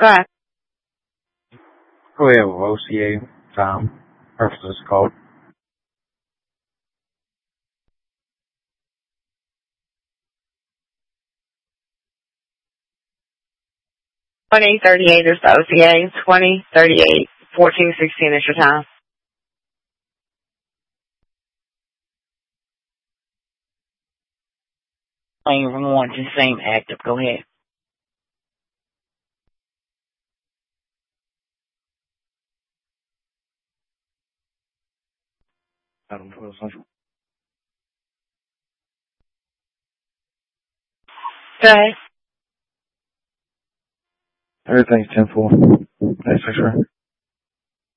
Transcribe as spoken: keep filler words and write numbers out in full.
Go ahead. Go ahead with O C A time. Purposes code. twenty thirty-eight is the O C A. twenty thirty-eight. fourteen sixteen is your time. Lane one, just same active. Go ahead. Adam twelve Central. Go ahead. Everything's ten four. That's for sure.